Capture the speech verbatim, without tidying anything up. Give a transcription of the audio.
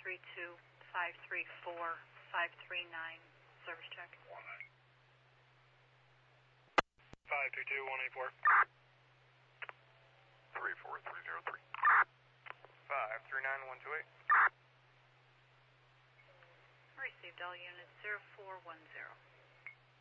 three two, five three four, five three nine. Service check. five two two, one eight four. three four three zero three. five three nine, one two eight. Received all units zero four one zero.